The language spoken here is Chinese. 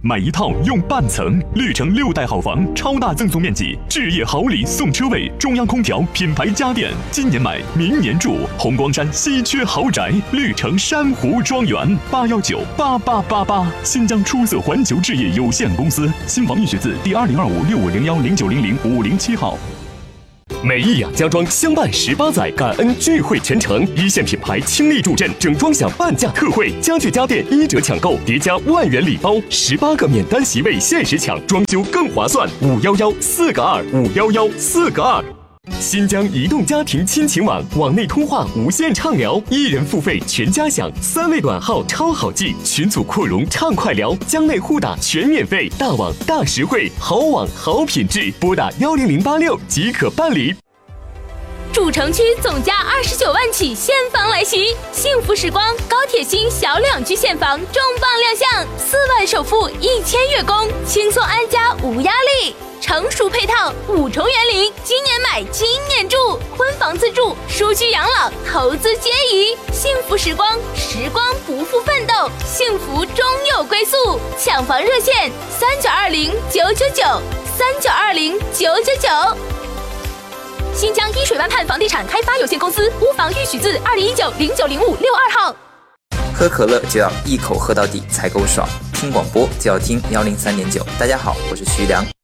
买一套用半层。绿城6代好房，超大赠送面积，置业好礼送车位，中央空调，品牌家电，今年买，明年住。红光山稀缺豪宅，绿城珊瑚庄园，8198888。新疆出色环球置业有限公司，新房预选字第202565010900-507号。 美意雅家装相伴18载，感恩聚会全程，一线品牌倾力助阵，整装享半价特惠，家具家电1折抢购，叠加万元礼包，18个免单席位限时抢，装修更划算。511-4个2，511-4个2。新疆移动家庭亲情网，网内通话无限畅聊，1人付费全家享，3位短号超好记，群组扩容畅快聊，疆内互打全免费，大网大实惠，好网好品质，拨打10086即可办理。 主城区总价29万起现房来袭，幸福时光高铁新小两居现房重磅亮相，4万首付1000月供，轻松安家无压力。成熟配套5重园林，今年买今年住，婚房自住，舒居养老，投资皆宜。幸福时光，时光不负奋斗，幸福终有归宿。抢房热线3920-999，3920-999。新疆依水湾畔房地产开发有限公司屋房预许字2019090562号。 喝可乐就要一口喝到底才够爽，听广播就要听103.9。大家好，我是徐良。